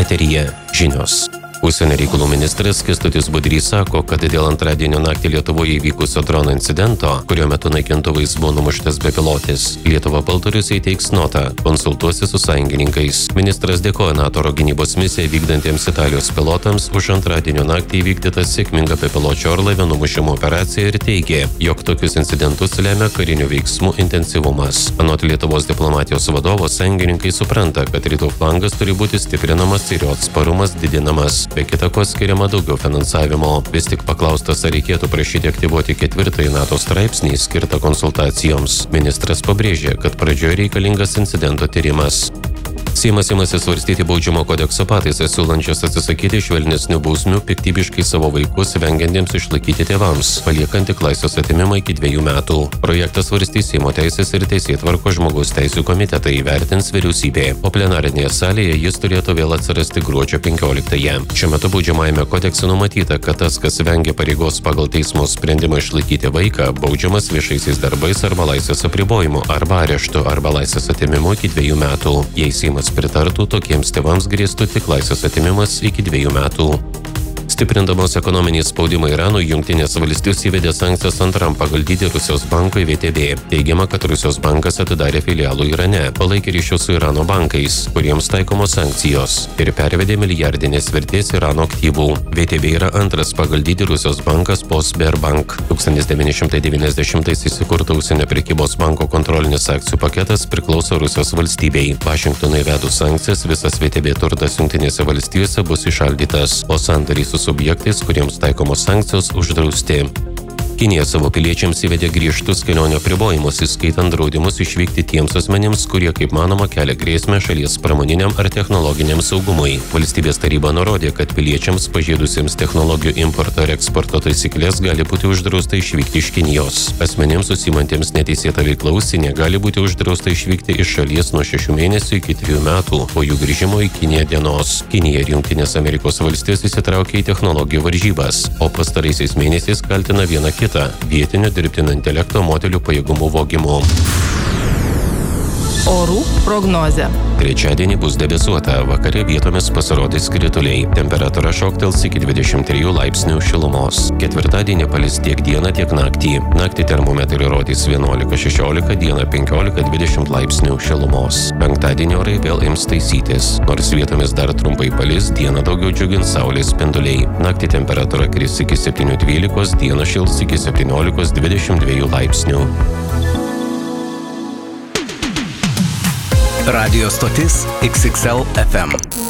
Eteryje žinios. Užsienio reikalų ministras Kęstutis Budrys sako, kad dėl antradienio naktį Lietuvoje įvykusio drono incidento, kurio metu naikintuvais buvo numuštas bepilotis, Lietuva Baltarusijai teiks notą, konsultuosis su sąjungininkais. Ministras dėkoja NATO oro gynybos misiją vykdantiems Italijos pilotams už antradienio naktį įvykdytą sėkmingą bepiločio orlaivio numušimo operaciją ir teigė, jog tokius incidentus lemia karinių veiksmų intensyvumas. Anot Lietuvos diplomatijos vadovo, sąjungininkai supranta, kad rytų flangas turi būti stiprinamas ir jo atsparumas didinamas. Be kita ko skiriama daugiau finansavimo. Vis tik paklaustas, ar reikėtų prašyti aktyvuoti 4 NATO straipsnį skirtą konsultacijoms. Ministras pabrėžė, kad pradžioje reikalingas incidento tyrimas. Seimas imasi svarstyti baudžiamo kodekso pataisas, siūlančias atsisakyti švelnesnių bausmių piktybiškai savo vaikus vengiantiems išlaikyti tėvams, paliekant tik laisvės atėmimą iki 2 metų. Projektas svarstys Seimo teisės ir teisėtvarkos žmogaus teisių komitetai, įvertins vyriausybė, o plenarinėje salėje jis turėtų vėl atsirasti gruodžio 15-ąją. Šiuo metu baudžiamajame kodekse numatyta, kad tas, kas vengia pareigos pagal teismo sprendimą išlaikyti vaiką, baudžiamas viešaisiais darbais arba laisvės apribojimu, arba areštu, arba laisvės atėmimu iki 2 metų. Jei Seimas pritartų, tokiems tėvams grėstų tik laisvės atėmimas iki 2 metų. Stiprindamos ekonominį spaudimą Iranui, Jungtinės valstijos įvedė sankcijas antram pagal dydį Rusijos bankui VTB. Teigiama, kad Rusijos bankas atidarė filialų Irane, palaikė ryšius su Irano bankais, kuriems taikomos sankcijos, ir pervedė milijardinės vertės Irano aktyvų. VTB yra antras pagal dydį Rusijos bankas po Sberbank. 1990-ais įsikurta užsienio prekybos banko kontrolinis akcijų paketas priklauso Rusijos valstybei. Vašingtonui įvedus sankcijas, visas VTB turtas Jungtinėse valstijose bus įšaldytas, o sandoriai su subjektais, kuriems taikomos sankcijos, uždrausti. Kinija savo piliečiams įvedė griežtus kelionių apribojimus, įskaitant draudimus išvykti tiems asmenims, kurie, kaip manoma, kelia grėsmę šalies pramoniniam ar technologiniam saugumui. Valstybės taryba nurodė, kad piliečiams pažeidusiems technologijų importo ir eksporto taisyklės gali būti uždrausta išvykti iš Kinijos. Asmenims užsiimantiems neteisėtą veiklą užsienyje gali būti uždrausta išvykti iš šalies nuo 6 mėnesių iki 3 metų po jų grįžimo į Kiniją dienos. Kinija ir Jungtinės Amerikos valstijos įsitraukė į technologijų varžybas, o pastaraisiais mėnesiais kaltina vieną kitą vietinio dirbtinio intelekto modelių pajėgumų vogimu. Orų prognozė. Trečiadienį bus debesuota, vakare vietomis pasirodys krituliai. Temperatūra šoktels iki 23 laipsnių šilumos. Ketvirtadienį palis tiek dieną, tiek naktį. Naktį termometrai rodys 11-16, dieną 15-20 laipsnių šilumos. Penktadienį orai vėl ims taisytis. Nors vietomis dar trumpai palis, dieną daugiau džiugins saulės spinduliai. Naktį temperatūra kris iki 7-12, dieną šils iki 17-22 laipsnių. Radio stotis XXL FM.